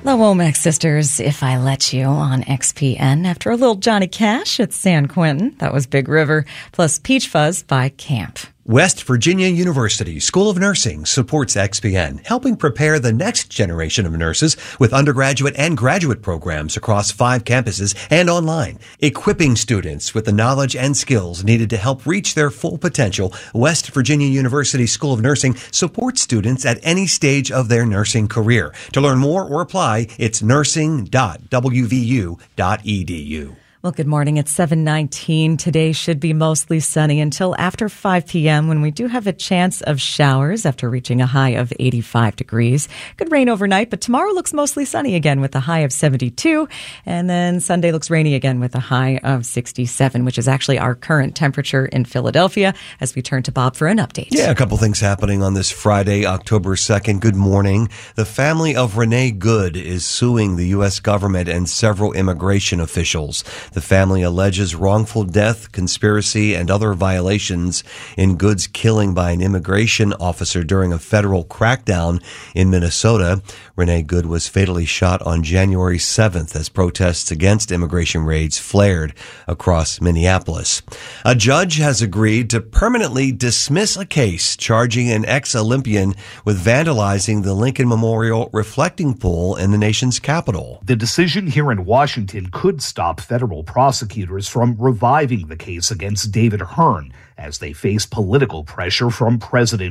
The Womack Sisters, If I Let You, on XPN. After a little Johnny Cash at San Quentin, that was Big River, plus Peach Fuzz by Camp. West Virginia University School of Nursing supports XPN, helping prepare the next generation of nurses with undergraduate and graduate programs across 5 campuses and online. Equipping students with the knowledge and skills needed to help reach their full potential, West Virginia University School of Nursing supports students at any stage of their nursing career. To learn more or apply, it's nursing.wvu.edu. Well, good morning. It's 7:19. Today should be mostly sunny until after 5 p.m. when we do have a chance of showers after reaching a high of 85 degrees. Could rain overnight, but tomorrow looks mostly sunny again with a high of 72. And then Sunday looks rainy again with a high of 67, which is actually our current temperature in Philadelphia, as we turn to Bob for an update. Yeah, a couple things happening on this Friday, October 2nd. Good morning. The family of Renee Good is suing the U.S. government and several immigration officials. The family alleges wrongful death, conspiracy, and other violations in Good's killing by an immigration officer during a federal crackdown in Minnesota. Renee Good was fatally shot on January 7th as protests against immigration raids flared across Minneapolis. A judge has agreed to permanently dismiss a case charging an ex-Olympian with vandalizing the Lincoln Memorial reflecting pool in the nation's capital. The decision here in Washington could stop federal prosecutors from reviving the case against David Hearn as they face political pressure from President